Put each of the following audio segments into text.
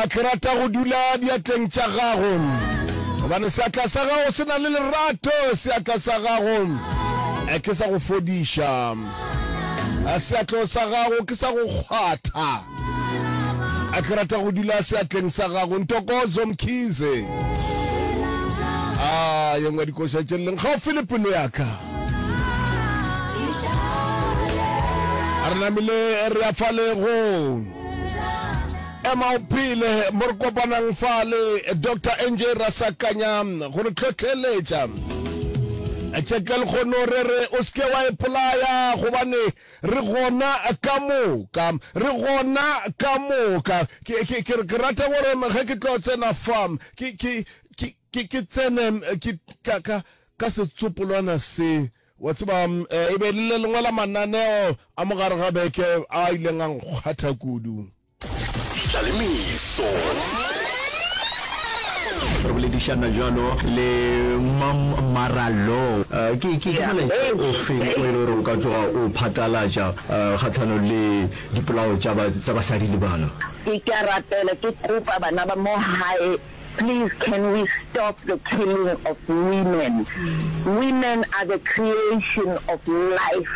ke rata go dula diatleng tša gago gobane seatla sa gago se na le lerato seatla sa gago ke sa go fodiša seatlo sa gago ke sa go kgwatha ke rata go dula seatleng sa gago Ntokozo Mkhize yengwe dikoša tše leng gaufi le pelo yaka a re namile re a falego Emaupile morkopanang fale Dr. NJ Rasakanya gore tlhotlheletša tšekel kgonorere o ske wa ipolaya gobane re gona ka moka ke rata gore ge ke tlo tsena farm ke tsene ka setsopolwana se wa tseba e be le lengwe la mananeo a mogare ga beke a ileng a nkgwatha kudu Tlalemeso re boledišana jalo le Mam Maralo ke molaetsa o feng o e le gore o ka tsoga o phatlalatša kgatlhano le dipolao tša basadi le bana ke ratela ke kopa bana ba mo hae. Please, can we stop the killing of women? Women are the creation of life.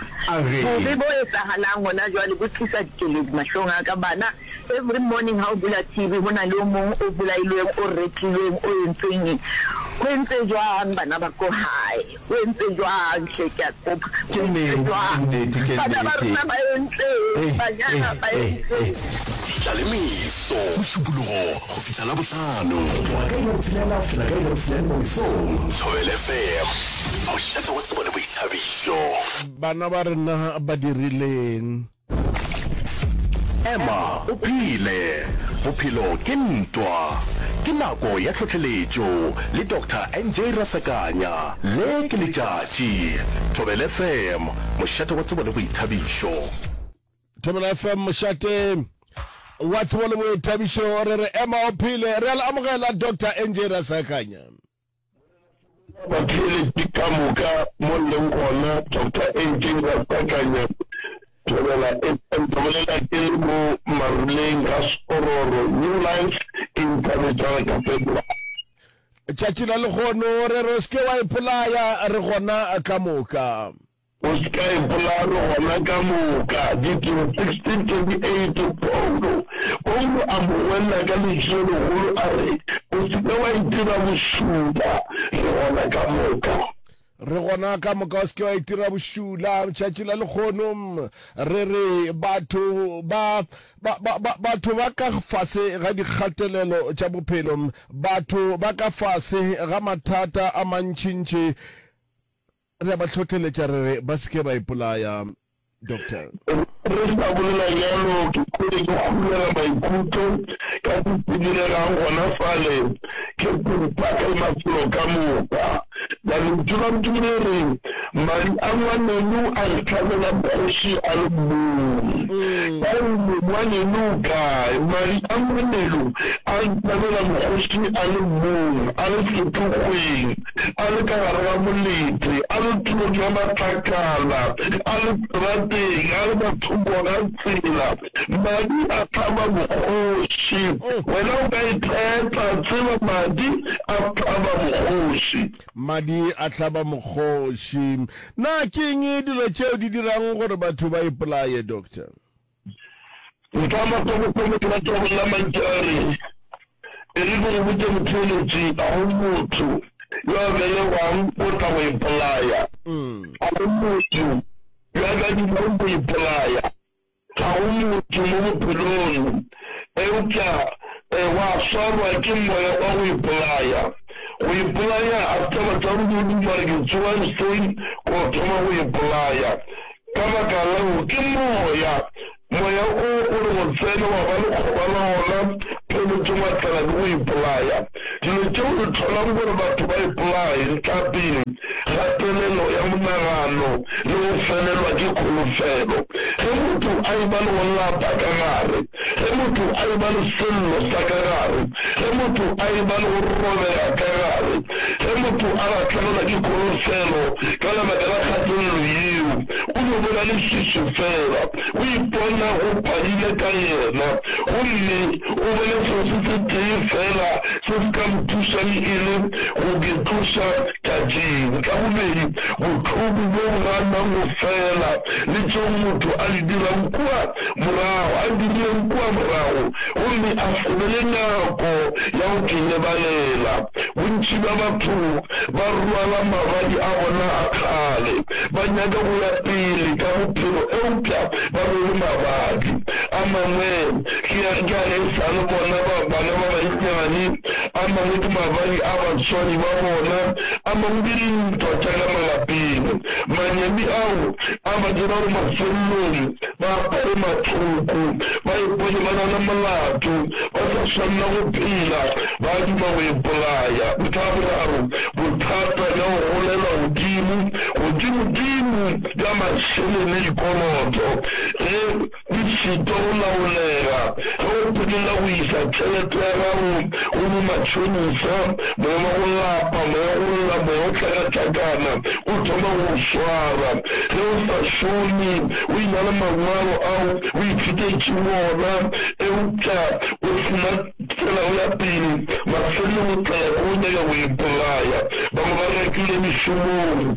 Every morning, how do I TV when I know more or rekilling or in when the Joan Banabako high, when the Joan shake at Tlalemeso mošupologo go fihla la bohlano Thobela FM mošate wa tsebo le boithabišo bana ba rena ba dirileng Ema o phile bophelo ke ntwa ke nako ya tlhotlheletšo le Dr. NJ Rasakanya le ke letšatši Thobela FM mošate wa tsebo le boithabišo Thobela FM mošate wa tsebo le boithabišo re ema o phile re la amogela Dr. NJ Rasakanya ba phile ka moka mo leng gona Dr. NJ Rasakanya Thobela ke mo maruleng ga Spororo New Life International Cathedral tšatši la legono re re ske wa ipolaya re gona ka moka o ska ipolaya gona ka moka di 1628 Paulo a mo wela ka lešhelo golo a re o seke wa itira bošula re gona ka moka re gona ka moka o ske wa itira bošula tšatši la legono re re batho ba ka fase ga dikgatelelo tša bophelo batho ba ka fase ga mathata a mantšintši re ba tlhotlheletša re ba seke ba ipolaya Doctor re sa bolela jalo ke khulela maikutlo ka dipidiregang gona fale ke kupaka le mafelo ka moka ba lutula mtule re mari angwanenu a tlhabela boši a le mong ba ngwanenu ka mari angwanenu a tlhabela boši a le mong a le tlotogweng a le ka gare ga molete a le tulo jwa matlakala a le rateng a le bathobo ga tsela madi a tlhaba bogoši wena o ka ithetla tseba madi a tlhaba bogoši madi a tlhaba mogoši na ke eng dilo tšeo di dirang gore batho ba ipolaye Doctor nka matokokome ke batogolola mantšare e re gore botse motholetši a go motho yo a belegwang o tla go ipolaya a go motho yo a ka dilang go ipolaya ga go motho mo bophelong eupša wa swarwa ke moya wa go ipolaya after batsarudu mare ke tsoa ko thoma go ipolaya ka baka lao ke moya o re go tsena wa ba le kgobala gona pheletso matlala ke go ipolaya dilo tšeo re tlholang gore batho ba ipolaye ka pele gatelelo ya monagano le go felelwa ke kgolofelo ge motho a eba le go lapa ka gare ge motho a eba le sello sa ka gare ge motho a eba le go robega ka gare gore ge motho a batlalela ke kgolofelo ka lebaka la kgatelelo eo o no bona le šišo fela o ipona go padile ka yena gomme o bone seo se tee fela se se ka mthusang e le go ke tlosa tšatšing ka bobedi botlhoko bo ganang go fela le tseo motho a di dirang kua morago a dirileng kua morago gomme a fobele nako ya go ke lebalela bontši ba batho ba rwala mabadi a bona a kgale ba nyaka go ya pele ka bophelo eupša ba rwele mabadi a mangwe ke a e sa le bona bana ba bannyane a mangwe ke mabadi a batswadi ba bona a mangwe ke dintwa tša ka malapeng manyami ao a ba dira gore mafelelong ba apare matlhoko ba ipone ba na le molato ba sa swanela go phela ba duma go ipolaya ntho ya boraro bothata ya go golela godimo ka mašhelene dikoloto ge di šito go laolega ge o phelela go isa tšhelete ya gago go mo matšhonisa moema go lapa moya go lla moya o tlhakatlhakana o thoma go swara ge o sa šome o ina le mangwalo ao o ithutetse wona eupša o sena tsela go ya pele mafelelo go tlela go nyaka go ipolaya bangwe ba rekile mešomong